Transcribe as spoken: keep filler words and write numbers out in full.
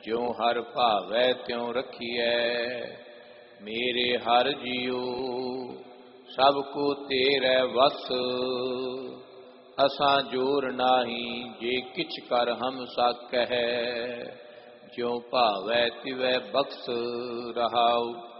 ज्यों हर भावै त्यों रखिए। मेरे हर जियो सब को तेरे वस, असां जोर नाही जे किछ कर हम साकह। ज्यों भावै तिवै बख्स रहाऊ।